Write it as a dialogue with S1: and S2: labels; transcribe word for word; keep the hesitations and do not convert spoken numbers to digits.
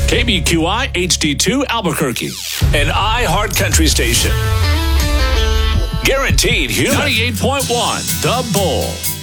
S1: K B Q I H D two Albuquerque, an iHeart Country station. Guaranteed Human. ninety-eight point one, The Bull.